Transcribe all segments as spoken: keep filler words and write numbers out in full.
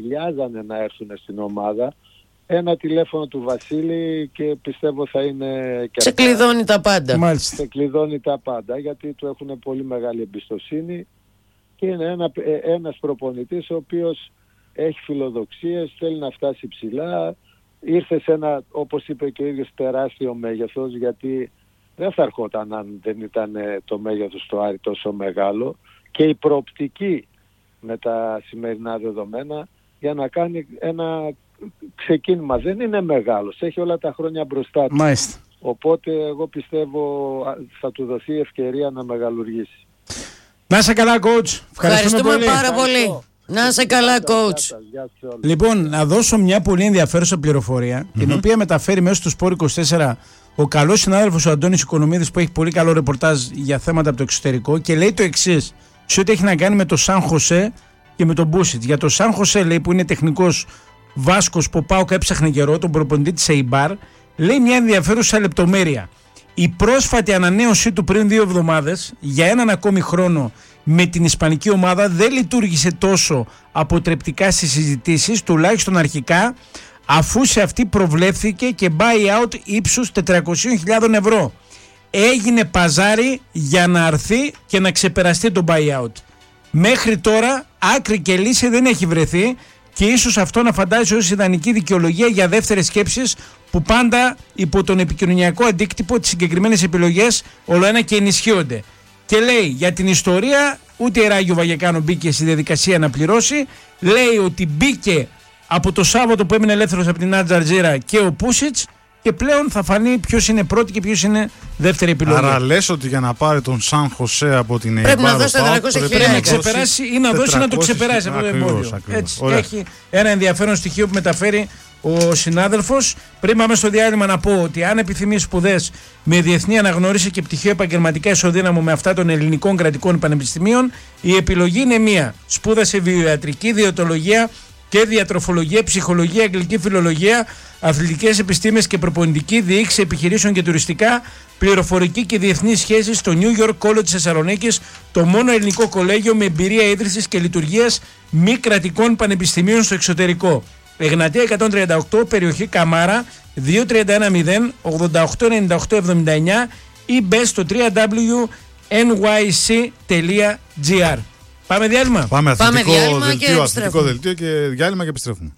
Λιάζανε να έρθουν στην ομάδα. Ένα τηλέφωνο του Βασίλη και πιστεύω θα είναι... Σε κλειδώνει τα πάντα. Μάλιστα. Σε κλειδώνει τα πάντα, γιατί του έχουν πολύ μεγάλη εμπιστοσύνη και είναι ένα, ένας προπονητής ο οποίος έχει φιλοδοξίες, θέλει να φτάσει ψηλά. Ήρθε σε ένα, όπως είπε και ο ίδιος, τεράστιο μέγεθος, γιατί δεν θα ερχόταν αν δεν ήταν το μέγεθος του Άρη τόσο μεγάλο, και η προοπτική με τα σημερινά δεδομένα για να κάνει ένα ξεκίνημα. Δεν είναι μεγάλος, έχει όλα τα χρόνια μπροστά του. Μάλιστα. Οπότε εγώ πιστεύω θα του δοθεί ευκαιρία να μεγαλουργήσει. Να είσαι καλά, coach. Ευχαριστούμε πολύ. πάρα πολύ. Να είσαι καλά, coach. Λοιπόν, να δώσω μια πολύ ενδιαφέρουσα πληροφορία, mm-hmm. την οποία μεταφέρει μέσω του Σπορ είκοσι τέσσερα ο καλός συνάδελφος ο Αντώνης Οικονομίδης, που έχει πολύ καλό ρεπορτάζ για θέματα από το εξωτερικό, και λέει το εξής, σε ό,τι έχει να κάνει με το Σαν Χωσέ και με τον Μπούσιτς. Για το Σαν Χωσέ, λέει, που είναι τεχνικός Βάσκος που πάω και έψαχνε καιρό, τον προπονητή της Eibar, λέει μια ενδιαφέρουσα λεπτομέρεια. Η πρόσφατη ανανέωσή του πριν δύο εβδομάδες για έναν ακόμη χρόνο με την ισπανική ομάδα δεν λειτουργήσε τόσο αποτρεπτικά στις συζητήσεις, τουλάχιστον αρχικά, αφού σε αυτή προβλέφθηκε και buyout ύψους τετρακόσιες χιλιάδες ευρώ. Έγινε παζάρι για να αρθεί και να ξεπεραστεί το buyout. Μέχρι τώρα άκρη και λύση δεν έχει βρεθεί, και ίσως αυτό να φαντάζει ως ιδανική δικαιολογία για δεύτερες σκέψεις που πάντα υπό τον επικοινωνιακό αντίκτυπο τις συγκεκριμένες επιλογές ολοένα και ενισχύονται. Και λέει για την ιστορία, ούτε Ράγιο Βαγεκάνο μπήκε στη διαδικασία να πληρώσει. Λέει ότι μπήκε από το Σάββατο που έμεινε ελεύθερος από την Άτζα Αλτζίρα και ο Πούσιτς, και πλέον θα φανεί ποιος είναι πρώτη και ποιος είναι δεύτερη επιλογή. Άρα λες ότι για να πάρει τον Σαν Χωσέ από την Eibar πρέπει να δώσει τετρακόσια χιλιάδες, πρέπει να ξεπεράσει ή να δώσει ή να το ξεπεράσει αυτό το εμπόδιο. Έτσι, έχει ένα ενδιαφέρον στοιχείο που μεταφέρει ο συνάδελφος. Πριν πάμε στο διάλειμμα, να πω ότι αν επιθυμεί σπουδές με διεθνή αναγνώριση και πτυχίο επαγγελματικά ισοδύναμο με αυτά των ελληνικών κρατικών πανεπιστημίων, η επιλογή είναι μία. Σπούδασε βιοιατρική, διαιτολογία και διατροφολογία, ψυχολογία, αγγλική φιλολογία, αθλητικές επιστήμες και προπονητική, διοίκηση επιχειρήσεων και τουριστικά, πληροφορική και διεθνείς σχέσεις στο New York College της Θεσσαλονίκης, το μόνο ελληνικό κολέγιο με εμπειρία ίδρυσης και λειτουργίας μη κρατικών πανεπιστημίων στο εξωτερικό. Εγνατία εκατόν τριάντα οκτώ, περιοχή Καμάρα, δύο τρία ένα μηδέν ογδόντα οκτώ ενενήντα οκτώ εβδομήντα εννιά, ή μπε στο double-u double-u double-u τελεία εν γουάι σι τελεία τζι άρ. Πάμε διάλειμμα. Πάμε αθλητικό διάλειμμα δελτίο, και αθλητικό δελτίο και διάλειμμα και επιστρέφουμε.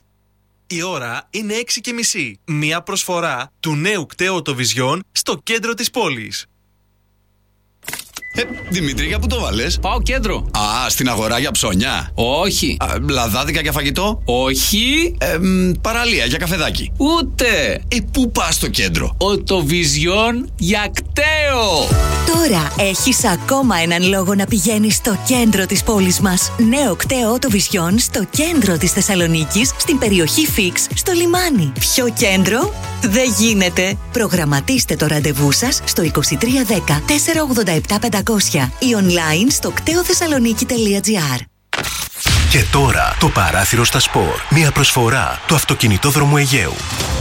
Η ώρα είναι έξι και μισή. Μία προσφορά του νέου κταίου Autovision στο κέντρο της πόλης. Ε, Δημήτρη, για πού το βάλες? Πάω κέντρο. Α, στην αγορά για ψώνια. Όχι. Α, λαδάδικα για φαγητό. Όχι. Ε, μ, παραλία για καφεδάκι. Ούτε. Ε, πού πας στο κέντρο? Autovision για κταίο. Τώρα έχεις ακόμα έναν λόγο να πηγαίνεις στο κέντρο της πόλης μας. Νέο κταίο Autovision στο κέντρο της Θεσσαλονίκης, στην περιοχή Φίξ, στο λιμάνι. Ποιο κέντρο? Δεν γίνεται. Προγραμματίστε το ραντεβού σας στο είκοσι τρία δέκα τετρακόσια ογδόντα επτά πεντακόσια ή online στο κταίο θεσσαλονίκη τελεία τζι άρ. Και τώρα το παράθυρο στα σπορ. Μια προσφορά του αυτοκινητόδρομου Αιγαίου.